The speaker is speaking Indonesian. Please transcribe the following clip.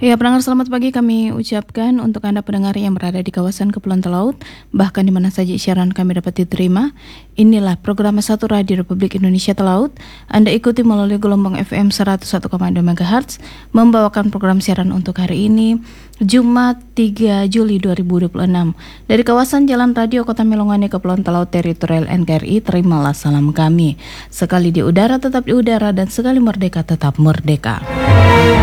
Ya, pendengar selamat pagi kami ucapkan untuk Anda pendengar yang berada di kawasan Kepulauan Talaut, bahkan di mana saja siaran kami dapat diterima. Inilah program Satu Radio Republik Indonesia Talaut. Anda ikuti melalui gelombang FM 101,2 MHz, membawakan program siaran untuk hari ini, Jumat 3 Juli 2026. Dari kawasan Jalan Radio Kota Melongane, Kepulauan Talaut Teritorial NKRI, terimalah salam kami. Sekali di udara tetap di udara, dan sekali merdeka tetap merdeka.